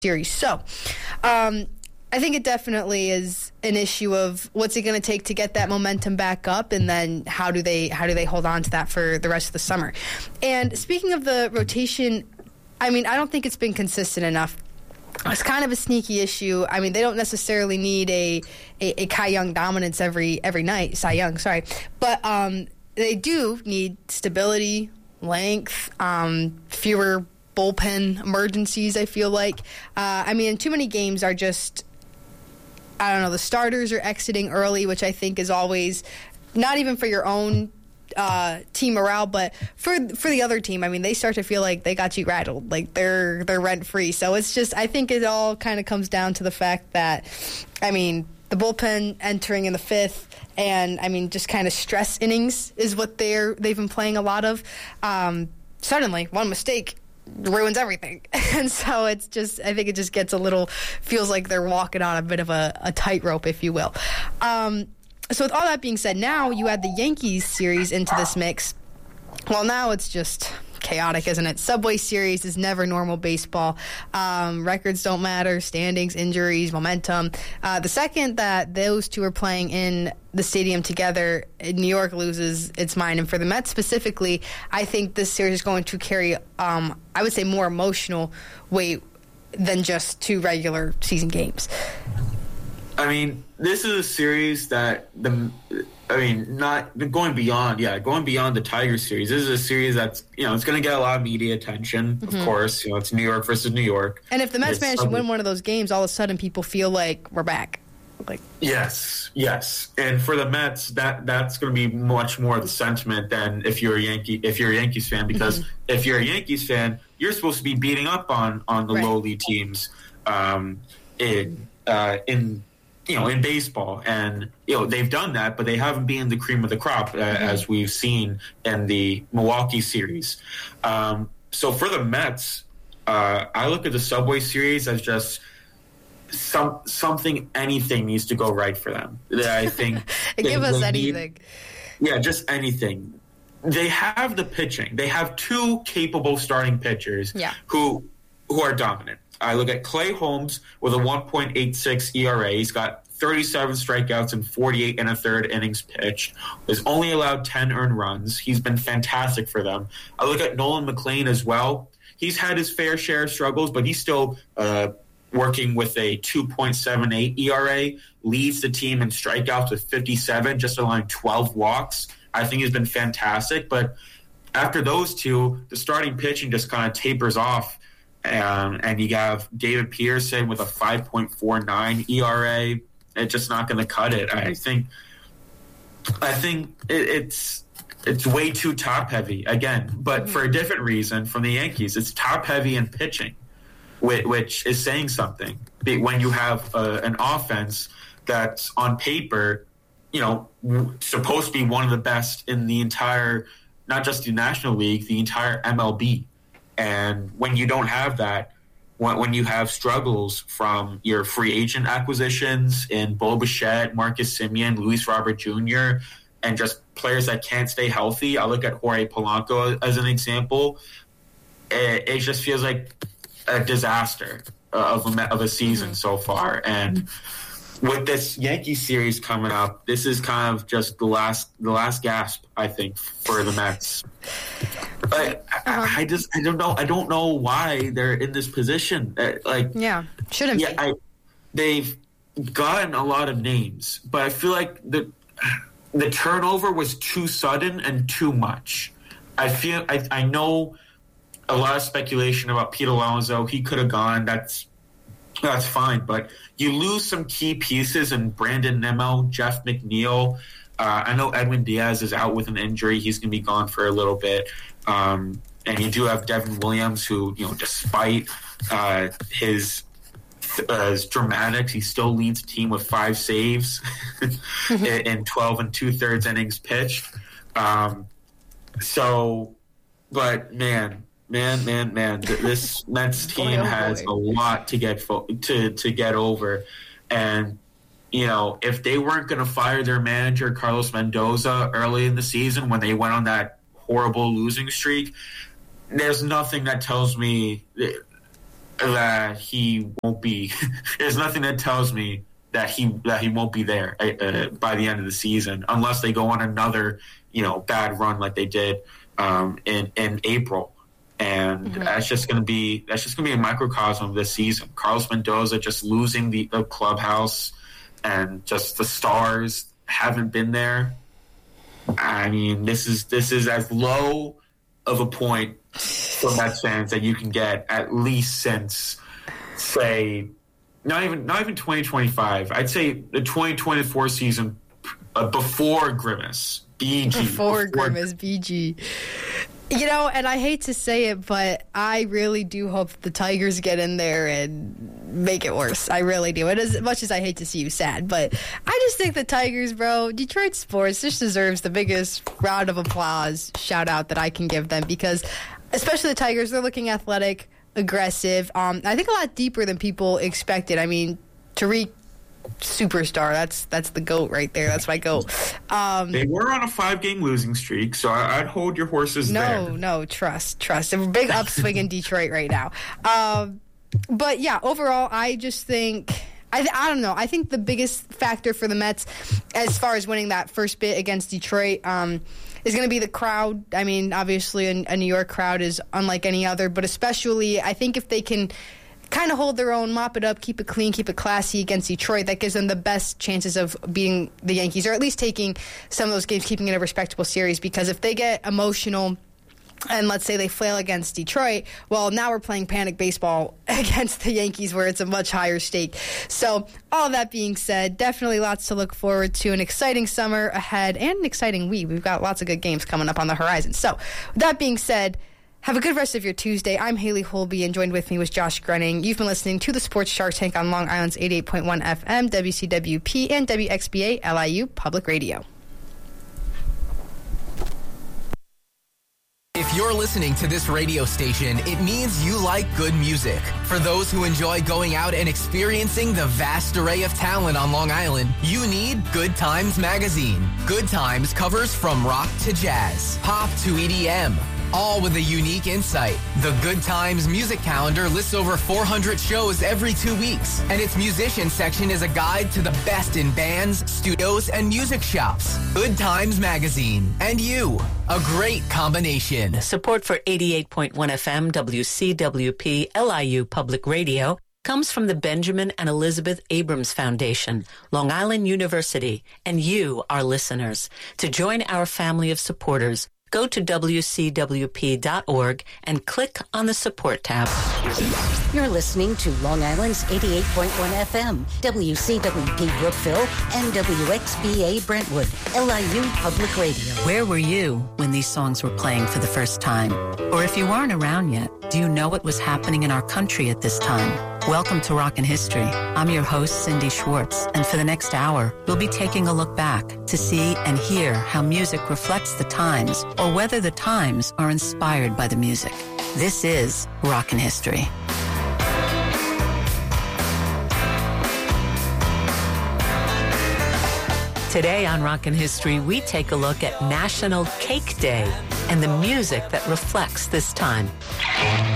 series. So, I think it definitely is an issue of what's it going to take to get that momentum back up, and then how do they hold on to that for the rest of the summer. And speaking of the rotation, I mean, I don't think it's been consistent enough. It's kind of a sneaky issue. I mean, they don't necessarily need a Cy Young dominance every night. Cy Young, sorry, but they do need stability, length, fewer bullpen emergencies. I feel like, I mean, too many games are just, I don't know. The starters are exiting early, which I think is always not even for your own team morale, but for the other team. I mean, they start to feel like they got you rattled, like they're rent free. So it's just, I think it all kind of comes down to the fact that, I mean, the bullpen entering in the fifth, and I mean, just kind of stress innings is what they've been playing a lot of. Suddenly, one mistake ruins everything. And so it's just, I think it just gets feels like they're walking on a bit of a tightrope, if you will. So with all that being said, now you add the Yankees series into this mix. Well, now it's just chaotic, isn't it? Subway Series is never normal baseball. Records don't matter, standings, injuries, momentum. The second that those two are playing in the stadium together, New York loses its mind. And for the Mets specifically, I think this series is going to carry, I would say, more emotional weight than just two regular season games. I mean, this is a series that not going beyond the Tiger series. This is a series that's, it's going to get a lot of media attention, of course. It's New York versus New York. And if the Mets manage to win one of those games, all of a sudden people feel like we're back. Yes. And for the Mets, that's going to be much more the sentiment than if you're a Yankees fan, because if you're a Yankees fan, you're supposed to be beating up on the lowly teams in baseball, and they've done that, but they haven't been the cream of the crop as we've seen in the Milwaukee series. So for the Mets, I look at the Subway Series as just anything needs to go right for them. I think give us anything. Just anything. They have the pitching. They have two capable starting pitchers who are dominant. I look at Clay Holmes with a 1.86 ERA. He's got 37 strikeouts and 48 and a third innings pitched. Has only allowed 10 earned runs. He's been fantastic for them. I look at Nolan McLean as well. He's had his fair share of struggles, but he's still working with a 2.78 ERA, leads the team in strikeouts with 57, just allowing 12 walks. I think he's been fantastic. But after those two, the starting pitching just kind of tapers off. And you have David Peterson with a 5.49 ERA. It's just not going to cut it. I think it's way too top heavy again, but for a different reason from the Yankees. It's top heavy in pitching, which is saying something. When you have an offense that's on paper, supposed to be one of the best in the entire, not just the National League, the entire MLB. And when you don't have that, when you have struggles from your free agent acquisitions in Bo Bichette, Marcus Semien, Luis Robert Jr., and just players that can't stay healthy, I look at Jorge Polanco as an example. It just feels like a disaster of a season so far. And with this Yankee series coming up, this is kind of just the last gasp, I think, for the Mets. But I don't know why they're in this position. Shouldn't be. They've gotten a lot of names, but I feel like the turnover was too sudden and too much. I know a lot of speculation about Pete Alonso. He could have gone. That's fine, but you lose some key pieces in Brandon Nimmo, Jeff McNeil. I know Edwin Diaz is out with an injury. He's going to be gone for a little bit. And you do have Devin Williams, who, despite his dramatics, he still leads the team with 5 saves in 12 and 2/3 innings pitched. But man, this Mets team has a lot to get to get over, and if they weren't going to fire their manager Carlos Mendoza early in the season when they went on that horrible losing streak, there's nothing that tells me that he won't be. There's nothing that tells me that he won't be there by the end of the season, unless they go on another bad run like they did in April. And that's just going to be a microcosm of this season. Carlos Mendoza just losing the clubhouse, and just the stars haven't been there. I mean, this is as low of a point for Mets fans that you can get, at least since, say, not even 2025. I'd say the 2024 season before Grimace, BG. Before Grimace, BG. And I hate to say it, but I really do hope that the Tigers get in there and make it worse. I really do. And as much as I hate to see you sad, but I just think the Tigers, bro, Detroit sports just deserves the biggest round of applause, shout out that I can give them, because especially the Tigers, they're looking athletic, aggressive. I think a lot deeper than people expected. I mean, Tariq, superstar. That's the GOAT right there. That's my GOAT. They were on a 5-game losing streak, so I'd hold your horses there. No, trust. A big upswing in Detroit right now. But yeah, overall, I just think, I don't know. I think the biggest factor for the Mets, as far as winning that first bit against Detroit, is going to be the crowd. I mean, obviously, a New York crowd is unlike any other, but especially, I think if they can kind of hold their own, mop it up, keep it clean, keep it classy against Detroit, that gives them the best chances of beating the Yankees, or at least taking some of those games, keeping it a respectable series. Because if they get emotional and let's say they flail against Detroit, well, now we're playing panic baseball against the Yankees, where it's a much higher stake. So all that being said, definitely lots to look forward to. An exciting summer ahead and an exciting week. We've got lots of good games coming up on the horizon. So with that being said, have a good rest of your Tuesday. I'm Haley Holby, and joined with me was Josh Grenning. You've been listening to the Sports Shark Tank on Long Island's 88.1 FM, WCWP, and WXBA LIU Public Radio. If you're listening to this radio station, it means you like good music. For those who enjoy going out and experiencing the vast array of talent on Long Island, you need Good Times Magazine. Good Times covers from rock to jazz, pop to EDM, all with a unique insight. The Good Times music calendar lists over 400 shows every 2 weeks, and its musician section is a guide to the best in bands, studios, and music shops. Good Times Magazine. And you. A great combination. Support for 88.1 FM WCWP LIU Public Radio comes from the Benjamin and Elizabeth Abrams Foundation, Long Island University, and you, our listeners. To join our family of supporters, go to WCWP.org and click on the support tab. You're listening to Long Island's 88.1 FM, WCWP Brookville, and WXBA Brentwood, LIU Public Radio. Where were you when these songs were playing for the first time? Or if you weren't around yet, do you know what was happening in our country at this time? Welcome to Rockin' History. I'm your host, Cindy Schwartz, and for the next hour, we'll be taking a look back to see and hear how music reflects the times, or whether the times are inspired by the music. This is Rockin' History. Today on Rockin' History, we take a look at National Cake Day and the music that reflects this time.